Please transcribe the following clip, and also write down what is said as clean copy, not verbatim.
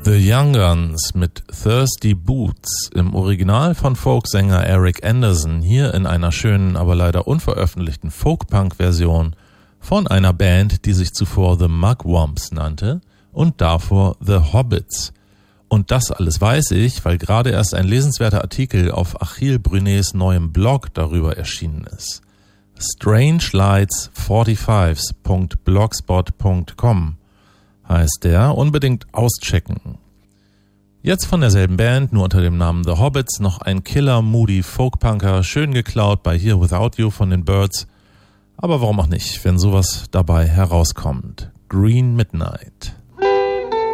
The Young Guns mit Thirsty Boots im Original von Folksänger Eric Anderson, hier in einer schönen, aber leider unveröffentlichten Folk-Punk-Version von einer Band, die sich zuvor The Mugwumps nannte und davor The Hobbits. Und das alles weiß ich, weil gerade erst ein lesenswerter Artikel auf Achille Brunets neuem Blog darüber erschienen ist. strangelights45s.blogspot.com heißt der, unbedingt auschecken. Jetzt von derselben Band, nur unter dem Namen The Hobbits, noch ein Killer Moody Folkpunker, schön geklaut bei Here Without You von den Byrds. Aber warum auch nicht, wenn sowas dabei herauskommt. Green Midnight.